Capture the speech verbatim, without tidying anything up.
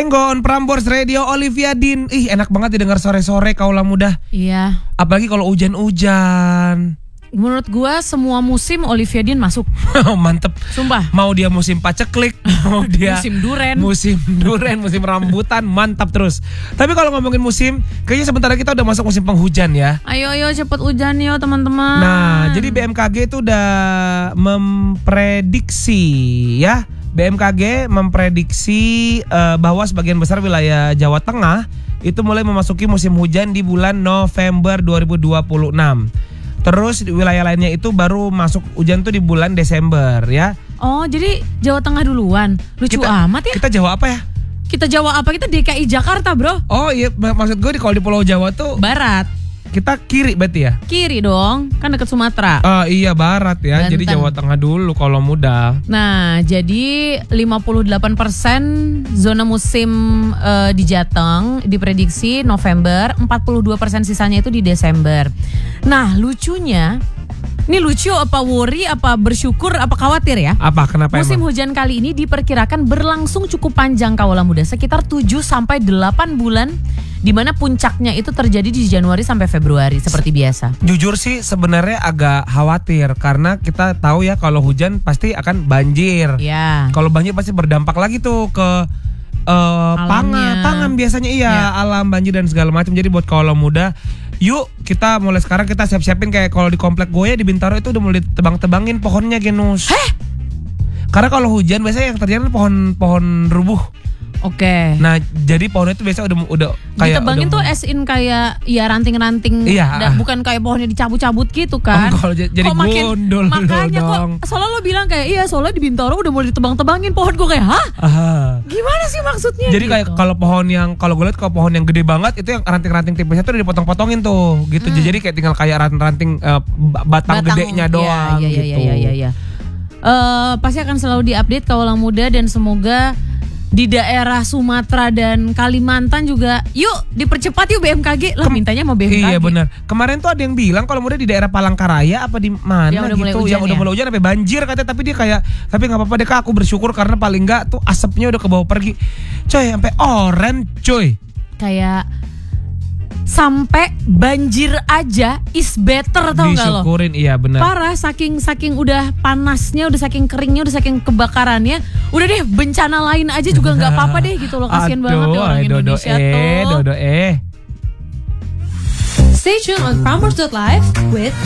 Tenggo on Prambors Radio Olivia Din. Ih enak banget didengar sore-sore kaula muda. Iya. Apalagi kalau hujan-hujan. Menurut gua semua musim Olivia Din masuk. Mantep. Sumpah. Mau dia musim paceklik, mau dia musim duren, musim duren, musim rambutan, mantap terus. Tapi kalau ngomongin musim, kayaknya sebentar lagi kita udah masuk musim penghujan ya. Ayo ayo cepet hujan yo teman-teman. Nah, jadi B M K G itu udah memprediksi ya. B M K G memprediksi uh, bahwa sebagian besar wilayah Jawa Tengah itu mulai memasuki musim hujan di bulan November dua ribu dua puluh enam. Terus wilayah lainnya itu baru masuk hujan tuh di bulan Desember ya. Oh, jadi Jawa Tengah duluan. Lucu kita, amat ya. Kita Jawa apa ya? Kita Jawa apa? Kita D K I Jakarta, bro. Oh iya, maksud gue di kalau di Pulau Jawa tuh barat. Kita kiri berarti ya? Kiri dong, kan dekat Sumatera. Oh iya barat ya, Banten. jadi Jawa Tengah dulu kalau muda. Nah, jadi lima puluh delapan persen zona musim uh, di Jateng diprediksi November, empat puluh dua persen sisanya itu di Desember. Nah, lucunya, ini lucu apa worry, apa bersyukur, apa khawatir ya? Apa, kenapa Musim emang? hujan kali ini diperkirakan berlangsung cukup panjang kaula muda, sekitar tujuh sampai delapan bulan, di mana puncaknya itu terjadi di Januari sampai Februari seperti biasa. Jujur sih sebenarnya agak khawatir karena kita tahu ya kalau hujan pasti akan banjir. Ya. Kalau banjir pasti berdampak lagi tuh ke uh, pangan, pangan biasanya iya, ya. Alam banjir dan segala macam. Jadi buat kaula muda, yuk kita mulai sekarang kita siap-siapin kayak kalau di komplek gue ya di Bintaro itu udah mulai tebang-tebangin pohonnya Genus. Heh? Karena kalau hujan biasanya yang terjadi pohon-pohon rubuh. Oke. Nah, jadi pohonnya itu biasa udah udah kayak ditebangin udah, tuh as in kayak ya ranting-ranting, iya, da, bukan kayak pohonnya dicabut-cabut gitu kan. Oh, kalau j- jadi kok makin, gundul makanya dong. Kok soalnya lo bilang kayak iya soalnya di Bintaro udah mulai ditebang-tebangin pohon, gue kayak hah? Aha. Gimana sih maksudnya? Jadi gitu. kayak kalau pohon yang kalau gue lihat kalau pohon yang gede banget itu yang ranting-ranting tipisnya tuh udah dipotong-potongin tuh gitu. Hmm. Jadi kayak tinggal kayak ranting-ranting uh, batang, batang gedenya doang iya, iya, gitu. Iya iya iya. Uh, pasti akan selalu diupdate kaula muda dan semoga di daerah Sumatera dan Kalimantan juga yuk dipercepat yuk B M K G lah. Kem- mintanya mau B M K G. Iya benar. Kemarin tuh ada yang bilang kalau muda di daerah Palangkaraya apa di mana yang udah gitu yang ya? udah mulai hujan sampai banjir katanya, tapi dia kayak tapi nggak apa-apa deh Kak, aku bersyukur karena paling nggak tuh asapnya udah kebawa pergi. Coy sampai oren coy. Kayak sampai banjir aja is better, tau gak lo? Disyukurin, iya benar. Parah, saking saking udah panasnya, udah saking keringnya, udah saking kebakarannya, udah deh bencana lain aja juga nggak apa-apa deh gitu loh. Kasian banget deh orang dodo Indonesia eh, tuh. Dodo eh. Stay tuned on Prambors dot live with